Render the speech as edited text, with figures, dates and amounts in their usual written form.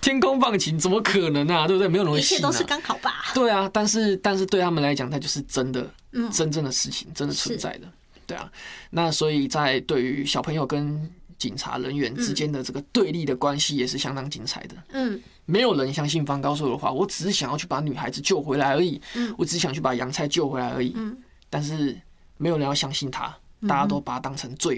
天空放晴，怎么可能啊？对不对？没有人会信啊。 一切都是刚好吧？ 对啊，但是对他们来讲，它就是真的，真正的事情，真的存在的。对啊，那所以在对于小朋友跟警察人员之间的这个对立的关系也是相当精彩的。没有人相信方高说的话，我只是想要去把女孩子救回来而已，我只是想去把杨菜救回来而已。但是没有人要相信他，大家都把他当成罪